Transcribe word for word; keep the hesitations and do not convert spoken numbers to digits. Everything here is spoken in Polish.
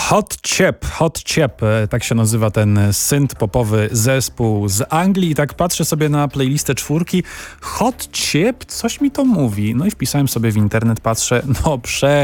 Hot Chip, Hot Chip, tak się nazywa ten synth-popowy zespół z Anglii. I tak patrzę sobie na playlistę czwórki. Hot Chip? Coś mi to mówi. No i wpisałem sobie w internet, patrzę, no prze